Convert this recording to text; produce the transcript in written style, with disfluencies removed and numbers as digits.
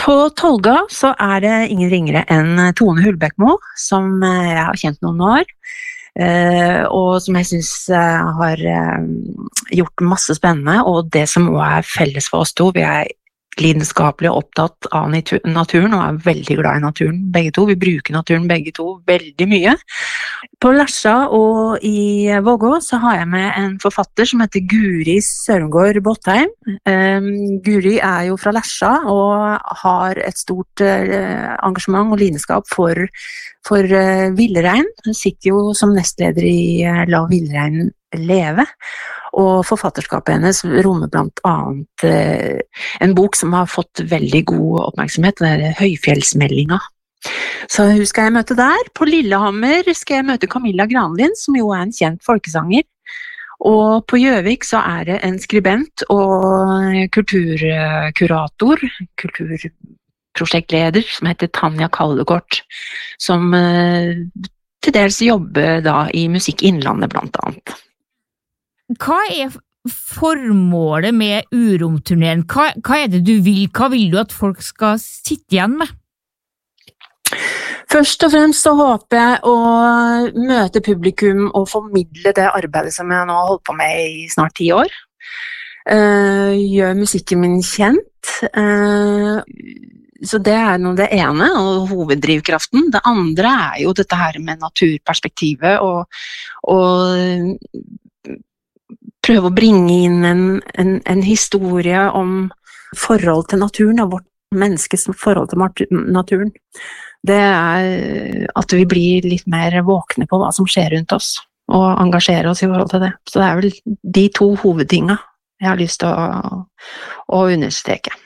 På Tolga så det ingen ringere enn Tone Hulbækmo, som jeg har kjent noen år, og som jeg synes har gjort masse spennende, og det som også felles for oss to, vi lidenskapelig opptatt av naturen og veldig glad i naturen begge to. Vi bruker naturen begge to veldig mye. På Lesja og i Vågå så har jeg med en forfatter som heter Guri Sørumgård Botheim. Guri jo fra Lesja og har et stort engasjement og lidenskap for villrein. Hun sitter jo som nestleder i La Villrein leve, og forfatterskapet hennes rommer blant annet en bok som har fått veldig god oppmerksomhet, det Høyfjellsmeldinga. Så hun skal jeg møte der. På Lillehammer skal jeg møte Camilla Granlin, som jo en kjent folkesanger. Og på Gjøvik så det en skribent og kulturkurator, kulturprosjektleder, som heter Tanja Kaldekort, som til dels jobber da i Musikk Innlandet blant annet. Hva formålet med Urom-turneren? Hva det du vil? Hva vil du at folk skal sitte igjen med? Først og fremst så håper jeg å møte publikum og formidle det arbeidet som jeg nå har holdt på med i snart 10 år. Gjør musikken min kjent. Så det nå det ene, og hoveddrivkraften. Det andre jo dette her med naturperspektivet og prøve å bringe inn en historie om forhold til naturen, og vårt menneskes forhold til naturen. Det at vi blir litt mer våkne på hva som skjer rundt oss, og engasjere oss i forhold til det. Så det vel de 2 hovedtingene jeg har lyst til å understreke.